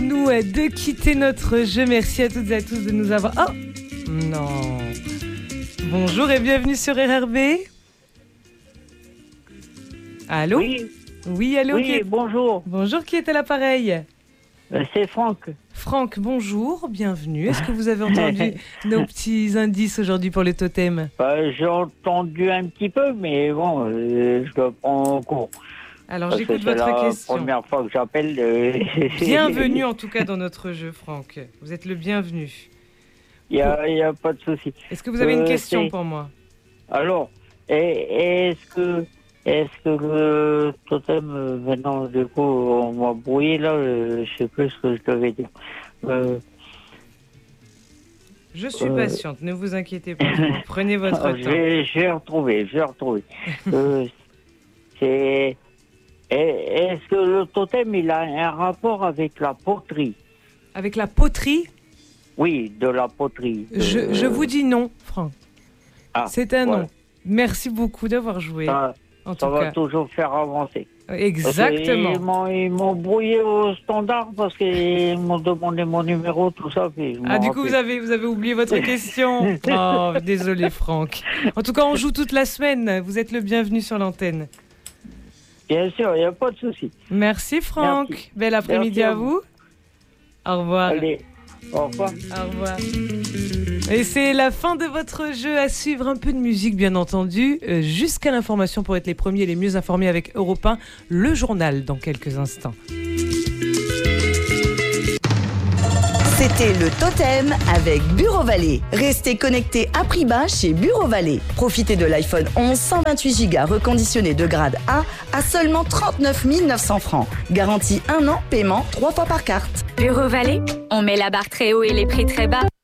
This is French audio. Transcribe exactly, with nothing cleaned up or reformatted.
nous de quitter notre jeu. Merci à toutes et à tous de nous avoir... Oh non. Bonjour et bienvenue sur R R B. Allô? Oui. Oui, allô? Oui, qui est... bonjour. Bonjour, qui est à l'appareil? Euh, c'est Franck. Franck, bonjour, bienvenue. Est-ce que vous avez entendu nos petits indices aujourd'hui pour les totems? Bah, j'ai entendu un petit peu, mais bon, euh, je dois prendre en cours. Alors, Parce j'écoute que c'est votre la question. première fois que j'appelle. Euh... Bienvenue en tout cas dans notre jeu, Franck. Vous êtes le bienvenu. Il n'y a, y a pas de souci. Est-ce que vous avez Euh, une question c'est- pour moi? Alors, et- est-ce que, est-ce que le totem, euh, maintenant, du coup, on m'a brouillé là, euh, je sais plus ce que je devais dire. Euh, Je suis Euh, patiente, ne vous inquiétez pas. Franck. Prenez votre je temps. vais, je vais retrouver, je vais retrouver. euh, c'est, est- est-ce que le totem, il a un rapport avec la poterie? Avec la poterie, Oui, de la poterie. je, Euh, je vous dis non, Franck. ah, C'est un voilà. non. Merci beaucoup d'avoir joué. Ça, En ça tout va cas, toujours faire avancer. Parce que exactement. Ils m'ont, ils m'ont brouillé au standard parce qu'ils m'ont demandé mon numéro, tout ça. Puis je Ah, m'en du coup, rappelle. vous avez, vous avez oublié votre question. Oh, désolé, Franck. En tout cas, on joue toute la semaine. Vous êtes le bienvenu sur l'antenne. Bien sûr, il n'y a pas de souci. Merci, Franck. Merci. Bel après-midi Merci à à vous. Au revoir. Allez, au revoir. Au revoir. Et c'est la fin de votre jeu. À suivre, un peu de musique bien entendu, euh, jusqu'à l'information pour être les premiers et les mieux informés avec Europe un, le journal dans quelques instants. C'était le Totem avec Bureau Vallée. Restez connectés à prix bas chez Bureau Vallée. Profitez de l'iPhone onze cent vingt-huit giga reconditionné de grade A à seulement trente-neuf mille neuf cents francs. Garantie un an, paiement trois fois par carte. Bureau Vallée, on met la barre très haut et les prix très bas.